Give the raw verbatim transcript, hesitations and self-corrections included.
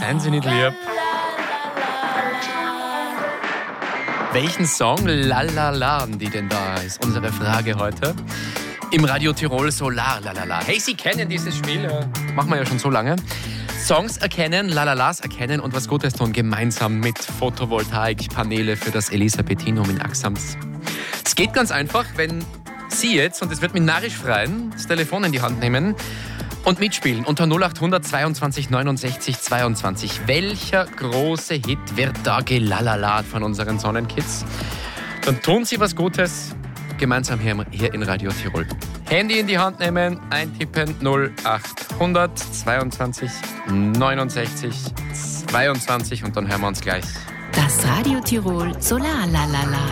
Seien Sie nicht lieb. Welchen Song lalaladen die denn da, ist unsere Frage heute. Im Radio Tirol Solar lalala. Hey, Sie kennen dieses Spiel, ja. Machen wir ja schon so lange. Songs erkennen, lalalas erkennen und was Gutes tun, gemeinsam mit Photovoltaikpaneele für das Elisabethinum in Axams. Es geht ganz einfach, wenn Sie jetzt, und es wird mich narrisch freuen, das Telefon in die Hand nehmen und mitspielen unter null acht hundert zweiundzwanzig neunundsechzig zweiundzwanzig. Welcher große Hit wird da gelalalat von unseren Sonnenkids? Dann tun Sie was Gutes gemeinsam hier, hier in Radio Tirol. Handy in die Hand nehmen, eintippen null acht hundert zweiundzwanzig neunundsechzig zweiundzwanzig und dann hören wir uns gleich. Das Radio Tirol Solar lalala.